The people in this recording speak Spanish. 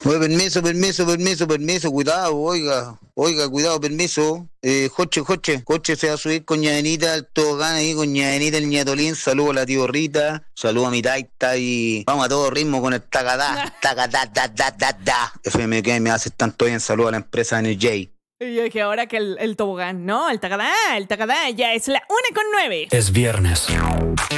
Oye, permiso, cuidado, oiga, cuidado, permiso. Joche se va a subir con ñadenita, el tobogán ahí con ñadenita, el ñatolín, saludo a la tío Rita, saludo a mi taita y vamos a todo ritmo con el tagadá. FMK me hace tanto bien, saludo a la empresa NJ. Y yo dije, ahora que el tobogán, no, el tagadá, ya es la 1:09. Es viernes.